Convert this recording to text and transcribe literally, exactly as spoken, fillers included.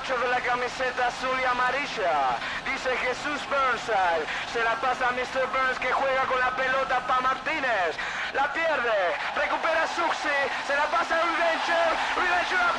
ocho de la camiseta azul y amarilla. Dice Jesús Burnside. Se la pasa a mister Burns que juega con la pelota para Martínez. La pierde. Recupera Suxi. Se la pasa a Revenger. Revenger